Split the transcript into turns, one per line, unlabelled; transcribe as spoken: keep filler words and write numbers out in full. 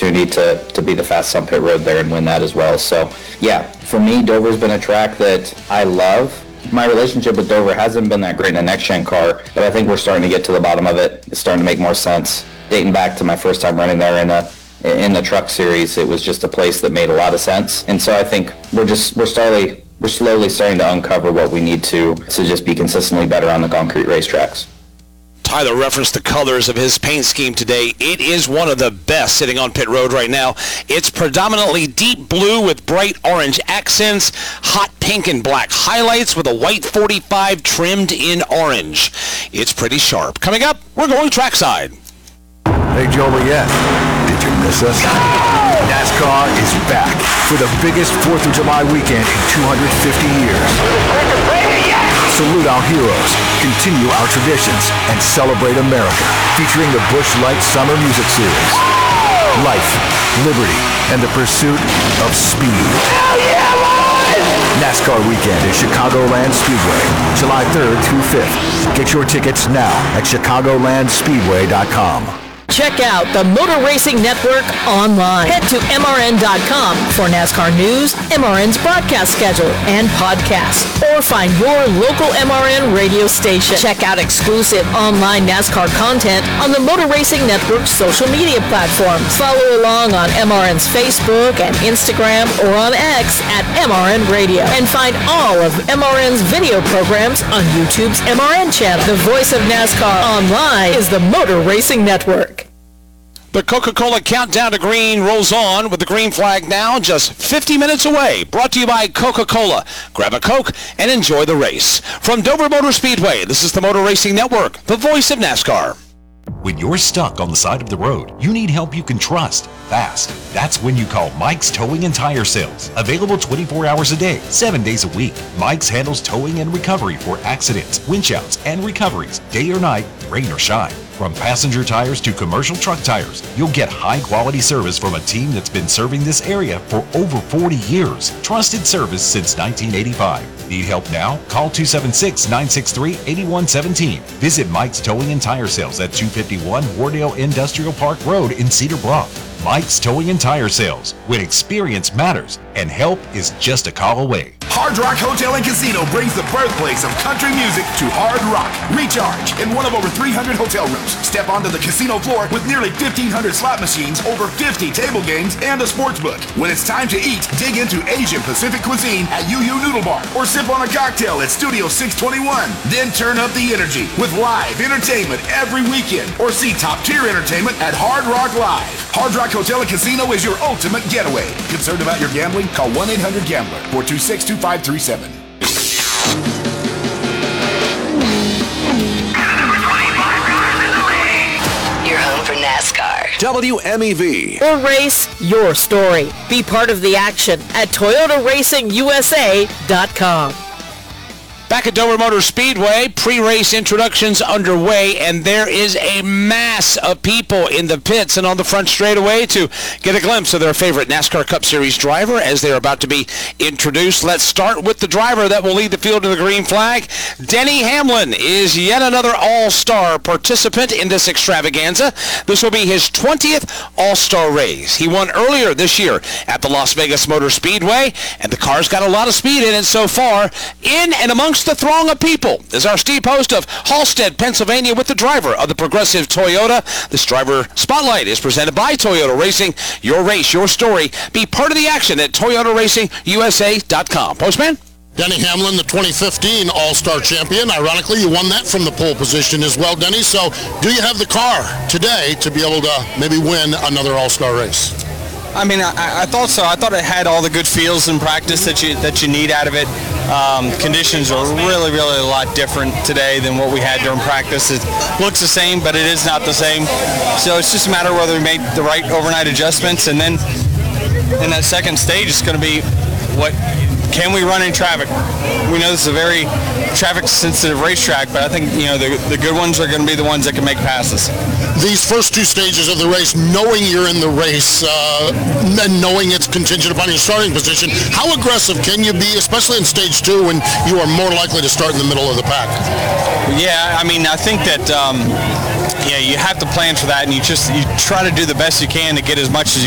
opportunity to, to be the fastest on pit road there and win that as well. So, yeah, for me, Dover's been a track that I love. My relationship with Dover hasn't been that great in a next-gen car, but I think we're starting to get to the bottom of it. It's starting to make more sense. Dating back to my first time running there in a in the truck series, it was just a place that made a lot of sense. And so I think we're just we're slowly we're slowly starting to uncover what we need to to just be consistently better on the concrete racetracks.
Tyler referenced the colors of his paint scheme today. It is one of the best sitting on pit road right now. It's predominantly deep blue with bright orange accents, hot pink and black highlights with a white forty-five trimmed in orange. It's pretty sharp. Coming up, we're going trackside.
Hey, Joliet, did you miss us? NASCAR is back for the biggest fourth of July weekend in two hundred fifty years. Salute our heroes, continue our traditions, and celebrate America, featuring the Busch Light Summer Music Series. Life, liberty, and the pursuit of speed. NASCAR weekend at Chicagoland Speedway, July third through fifth. Get your tickets now at chicagoland speedway dot com.
Check out the Motor Racing Network online. Head to M R N dot com for NASCAR news, M R N's broadcast schedule, and podcasts. Or find your local M R N radio station. Check out exclusive online NASCAR content on the Motor Racing Network's social media platforms. Follow along on M R N's Facebook and Instagram or on X at M R N Radio. And find all of M R N's video programs on YouTube's M R N channel. The voice of NASCAR online is the Motor Racing Network.
The Coca-Cola Countdown to Green rolls on with the green flag now just fifty minutes away. Brought to you by Coca-Cola. Grab a Coke and enjoy the race. From Dover Motor Speedway, this is the Motor Racing Network, the voice of NASCAR.
When you're stuck on the side of the road, you need help you can trust, fast. That's when you call Mike's Towing and Tire Sales. Available twenty-four hours a day, seven days a week. Mike's handles towing and recovery for accidents, winch outs, and recoveries, day or night, rain or shine. From passenger tires to commercial truck tires, you'll get high-quality service from a team that's been serving this area for over forty years. Trusted service since nineteen eighty-five. Need help now? Call two seven six, nine six three, eight one one seven. Visit Mike's Towing and Tire Sales at two fifty-one Wardale Industrial Park Road in Cedar Bluff. Mike's Towing and Tire Sales, when experience matters and help is just a call away.
Hard Rock Hotel and Casino brings the birthplace of country music to Hard Rock. Recharge in one of over three hundred hotel rooms. Step onto the casino floor with nearly fifteen hundred slot machines, over fifty table games, and a sports book. When it's time to eat, dig into Asian Pacific cuisine at Yu Yu Noodle Bar or sip on a cocktail at Studio six twenty-one. Then turn up the energy with live entertainment every weekend or see top-tier entertainment at Hard Rock Live. Hard Rock Hotel and Casino is your ultimate getaway. Concerned about your gambling? Call one eight hundred gambler, four two six, two five three seven.
You're home for NASCAR.
W M E V.
Your race, your story. Be part of the action at Toyota Racing U S A dot com.
Back at Dover Motor Speedway, pre-race introductions underway, and there is a mass of people in the pits and on the front straightaway to get a glimpse of their favorite NASCAR Cup Series driver as they're about to be introduced. Let's start with the driver that will lead the field to the green flag. Denny Hamlin is yet another all-star participant in this extravaganza. This will be his twentieth all-star race. He won earlier this year at the Las Vegas Motor Speedway, and the car's got a lot of speed in it so far. In and amongst the throng of people is our Steve Post of Halstead, Pennsylvania, with the driver of the Progressive Toyota. This driver spotlight is presented by Toyota Racing. Your race, your story. Be part of the action at Toyota Racing U S A dot com. Postman?
Denny Hamlin, the twenty fifteen All-Star champion. Ironically, you won that from the pole position as well, Denny. So do you have the car today to be able to maybe win another All-Star race?
I mean, I, I thought so. I thought it had all the good feels in practice that you that you need out of it. Um, conditions are really, really a lot different today than what we had during practice. It looks the same, but it is not the same. So it's just a matter of whether we make the right overnight adjustments, and then in that second stage, it's going to be what can we run in traffic. We know this is a very traffic-sensitive racetrack, but I think you know the the good ones are going to be the ones that can make passes.
These first two stages of the race, knowing you're in the race uh, and knowing it's contingent upon your starting position, how aggressive can you be, especially in stage two when you are more likely to start in the middle of the pack?
Yeah, I mean, I think that um, yeah, you have to plan for that, and you just you try to do the best you can to get as much as you